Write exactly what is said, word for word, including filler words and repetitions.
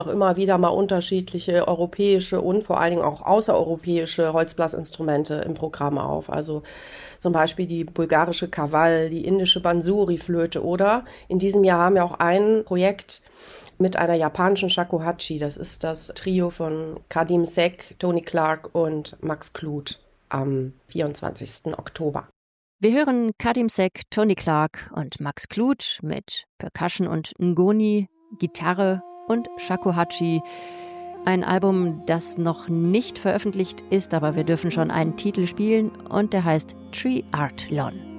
auch immer wieder mal unterschiedliche europäische und vor allen Dingen auch außereuropäische Holzblasinstrumente im Programm auf. Also zum Beispiel die bulgarische Kaval, die indische Bansuri-Flöte oder in diesem Jahr haben wir auch ein Projekt mit einer japanischen Shakuhachi. Das ist das Trio von Kadim Sek, Tony Clark und Max Kluth am vierundzwanzigsten Oktober. Wir hören Kadim Sek, Tony Clark und Max Kluth mit Percussion und Ngoni, Gitarre und Shakuhachi. Ein Album, das noch nicht veröffentlicht ist, aber wir dürfen schon einen Titel spielen und der heißt Tree Art Lon.